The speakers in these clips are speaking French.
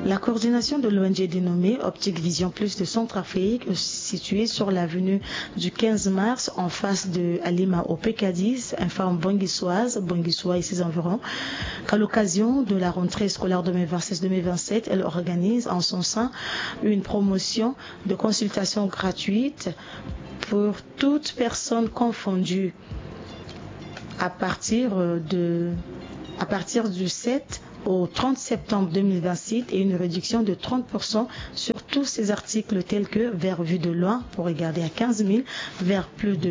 La coordination de l'ONG dénommée Optique Vision Plus de Centrafrique, située sur l'avenue du 15 mars en face de Alima au P10, informe Bonguissois et ses environs qu'à l'occasion de la rentrée scolaire 2026-2027, elle organise en son sein une promotion de consultation gratuite pour toute personne confondue à partir du 7 au 30 septembre 2026 et une réduction de 30% sur tous ces articles tels que vers vue de loin pour regarder à 15 000, vers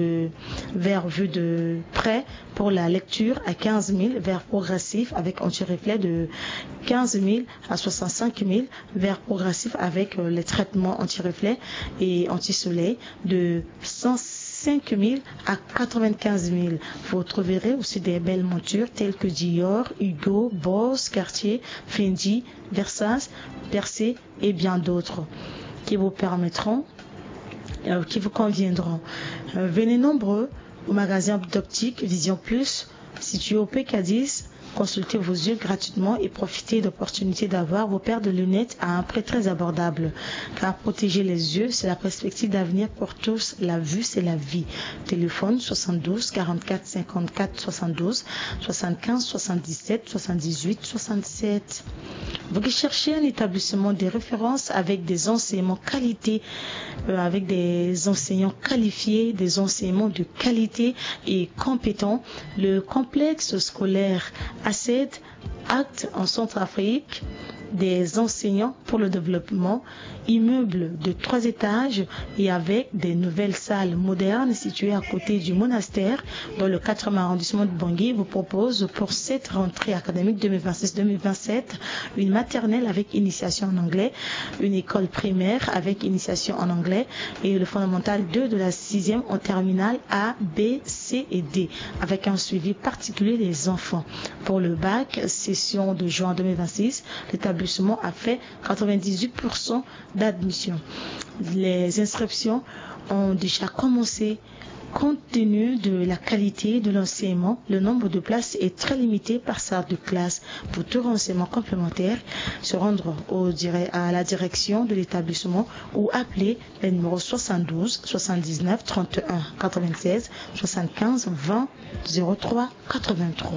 vue de près pour la lecture à 15 000, vers progressif avec anti-reflet de 15 000 à 65 000, vers progressif avec les traitements anti-reflet et anti-soleil de 5 000 à 95 000. Vous trouverez aussi des belles montures telles que Dior, Hugo, Boss, Cartier, Fendi, Versace, Percé et bien d'autres qui vous conviendront. Venez nombreux au magasin d'optique Vision Plus situé au P10. Consultez vos yeux gratuitement et profitez d'opportunités d'avoir vos paires de lunettes à un prix très abordable. Car protéger les yeux, c'est la perspective d'avenir pour tous. La vue, c'est la vie. Téléphone 72 44 54 72 75 77 78 67. Vous qui cherchez un établissement de référence avec des enseignements qualité, avec des enseignants qualifiés, des enseignements de qualité et compétents, le complexe scolaire ACED acte en Centrafrique des enseignants pour le développement, immeuble de 3 étages et avec des nouvelles salles modernes situées à côté du monastère dans le 4e arrondissement de Bangui vous propose pour cette rentrée académique 2026-2027 une maternelle avec initiation en anglais, une école primaire avec initiation en anglais et le fondamental 2 de la 6e en terminale A, B, C et D avec un suivi particulier des enfants. Pour le bac, session de juin 2026, l'établissement a fait 98% d'admission. Les inscriptions ont déjà commencé. Compte tenu de la qualité de l'enseignement, le nombre de places est très limité par salle de classe. Pour tout renseignement complémentaire, se rendre à la direction de l'établissement ou appeler le numéro 72 79 31 96 75 20 03 83.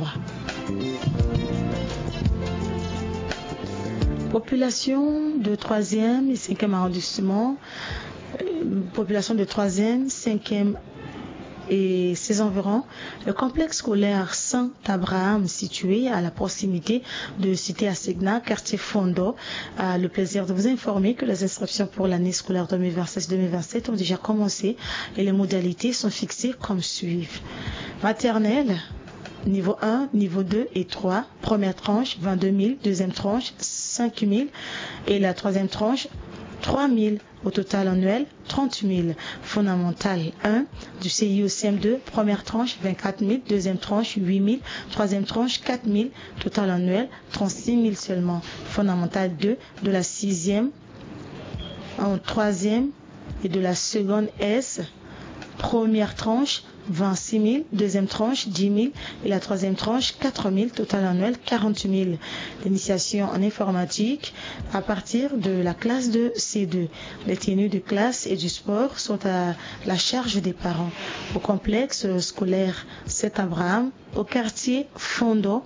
Population de 3e et 5e arrondissement, population de 3e, 5e et ses environs, le complexe scolaire Saint-Abraham situé à la proximité de Cité Assegna, quartier Fondo, a le plaisir de vous informer que les inscriptions pour l'année scolaire 2026-2027 ont déjà commencé et les modalités sont fixées comme suit. Maternelle, niveau 1, niveau 2 et 3, première tranche 22 000, deuxième tranche 5 000 et la troisième tranche 3 000. Au total annuel, 30 000. Fondamental 1 du CI au CM2, première tranche 24 000, deuxième tranche 8 000, troisième tranche 4 000, total annuel 36 000 seulement. Fondamental 2 de la 6e en 3e et de la seconde S, première tranche 26 000, deuxième tranche 10 000 et la troisième tranche 4 000, total annuel 40 000. L'initiation en informatique à partir de la classe de C2. Les tenues de classe et du sport sont à la charge des parents. Au complexe scolaire Saint-Abraham, au quartier Fondo,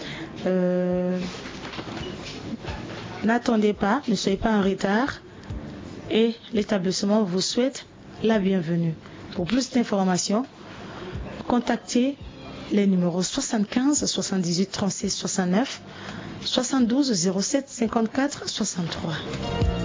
n'attendez pas, ne soyez pas en retard et l'établissement vous souhaite la bienvenue. Pour plus d'informations, contactez les numéros 75 78 36 69 72 07 54 63.